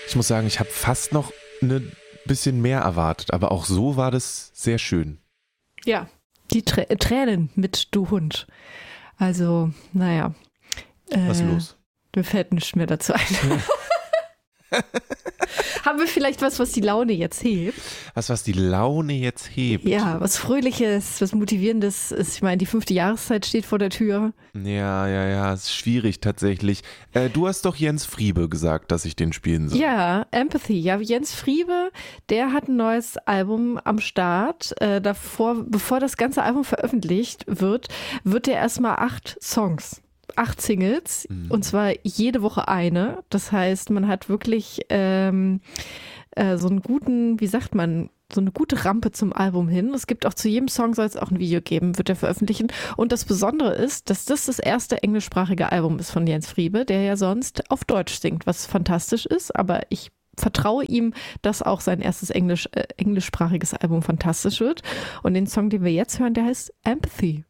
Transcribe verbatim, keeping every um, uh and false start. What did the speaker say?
Ich muss sagen, ich habe fast noch ein bisschen mehr erwartet, aber auch so war das sehr schön. Ja, die Trä- Tränen mit Du Hund. Also, naja. Was äh, los? Mir fällt nichts mehr dazu ein. Haben wir vielleicht was, was die Laune jetzt hebt? Was, was die Laune jetzt hebt? Ja, was Fröhliches, was Motivierendes ist. Ich meine, die fünfte Jahreszeit steht vor der Tür. Ja, ja, ja, ist schwierig tatsächlich. Äh, du hast doch Jens Friebe gesagt, dass ich den spielen soll. Ja, Empathy. Ja, Jens Friebe, der hat ein neues Album am Start. Äh, davor, bevor das ganze Album veröffentlicht wird, wird er erstmal acht Songs. Acht Singles, mhm. und zwar jede Woche eine. Das heißt, man hat wirklich ähm, äh, so einen guten, wie sagt man, so eine gute Rampe zum Album hin. Es gibt auch zu jedem Song soll es auch ein Video geben, wird er veröffentlichen. Und das Besondere ist, dass das das erste englischsprachige Album ist von Jens Friebe, der ja sonst auf Deutsch singt, was fantastisch ist. Aber ich vertraue ihm, dass auch sein erstes Englisch, äh, englischsprachiges Album fantastisch wird. Und den Song, den wir jetzt hören, der heißt Empathy.